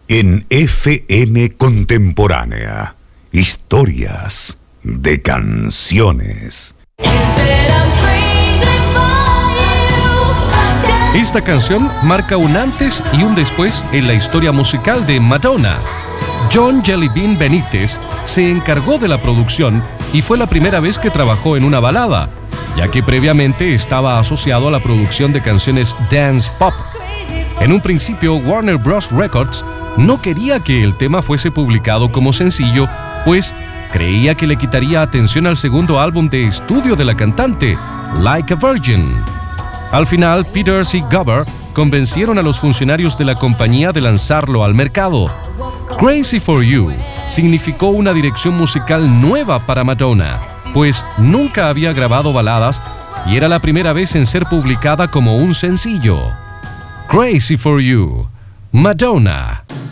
En FM Contemporánea, historias de canciones. Esta canción marca un antes y un después en la historia musical de Madonna. John Jellybean Benítez se encargó de la producción y fue la primera vez que trabajó en una balada, ya que previamente estaba asociado a la producción de canciones dance pop. En un principio, Warner Bros. Records no quería que el tema fuese publicado como sencillo, pues creía que le quitaría atención al segundo álbum de estudio de la cantante, Like a Virgin. Al final, Peters y Gover convencieron a los funcionarios de la compañía de lanzarlo al mercado. Crazy for You significó una dirección musical nueva para Madonna, pues nunca había grabado baladas y era la primera vez en ser publicada como un sencillo. Crazy for You, Madonna.